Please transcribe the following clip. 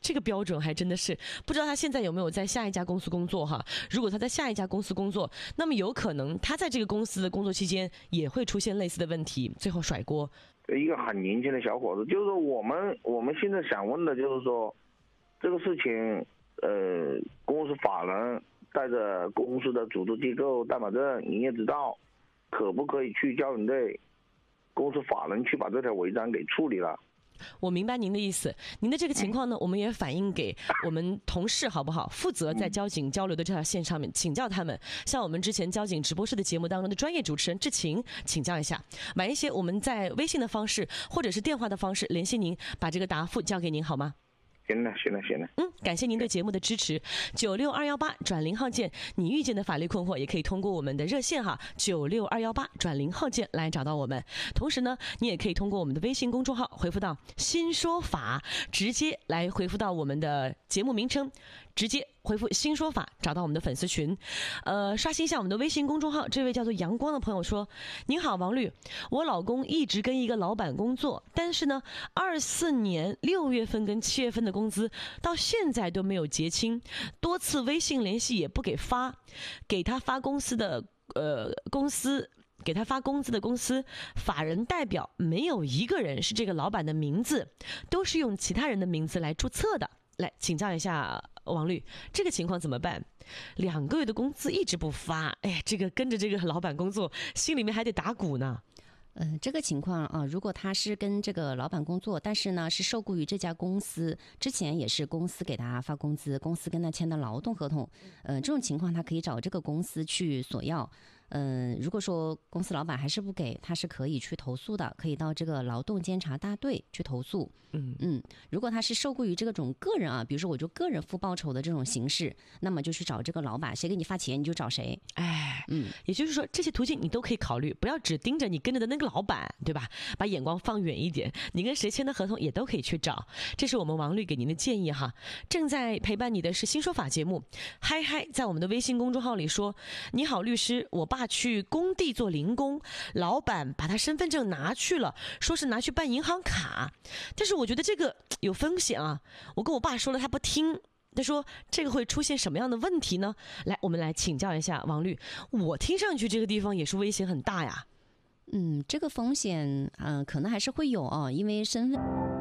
这个标准还真的是不知道他现在有没有在下一家公司工作哈。如果他在下一家公司工作，那么有可能他在这个公司的工作期间也会出现类似的问题，最后甩锅。 一个很年轻的小伙子，就是说我们现在想问的就是说，这个事情，公司法人带着公司的组织机构代码证、营业执照，可不可以去交警队，公司法人去把这条违章给处理了？ 我明白您的意思，您的这个情况呢，我们也反映给我们同事好不好？负责在交警交流的这条线上面请教他们，像我们之前交警直播室的节目当中的专业主持人志晴请教一下，晚一些我们在微信的方式或者是电话的方式联系您，把这个答复交给您好吗？ 行了。 感谢您对节目的支持。96218转0号键，你遇见的法律困惑也可以通过我们的热线哈，96218转0号键来找到我们。同时呢，你也可以通过我们的微信公众号回复到新说法，直接来回复到我们的节目名称，直接回复新说法找到我们的粉丝群。刷新一下我们的微信公众号，这位叫做阳光的朋友说，您好王律，我老公一直跟一个老板工作，但是呢24年6月份跟7月份的工资到现在都没有结清，多次微信联系也不给发，给他发公司的给他发工资的公司法人代表没有一个人是这个老板的名字，都是用其他人的名字来注册的。来请教一下王律，这个情况怎么办？2个月的工资一直不发，哎，这个跟着这个老板工作，心里面还得打鼓呢。 这个情况啊，如果他是跟这个老板工作，但是呢是受雇于这家公司，之前也是公司给他发工资，公司跟他签的劳动合同，这种情况他可以找这个公司去索要。如果说公司老板还是不给，他是可以去投诉的，可以到这个劳动监察大队去投诉。如果他是受雇于这种个人啊，比如说我就个人付报酬的这种形式，那么就去找这个老板，谁给你发钱你就找谁。 也就是说这些途径你都可以考虑，不要只盯着你跟着的那个老板，对吧？把眼光放远一点，你跟谁签的合同也都可以去找。这是我们王律给您的建议哈。正在陪伴你的是新说法节目，嗨嗨在我们的微信公众号里说，你好律师，我爸去工地做零工，老板把他身份证拿去了，说是拿去办银行卡，但是我觉得这个有风险啊，我跟我爸说了他不听，他说这个会出现什么样的问题呢？来，我们来请教一下王律，我听上去这个地方也是危险很大呀。 这个风险可能还是会有啊，因为身份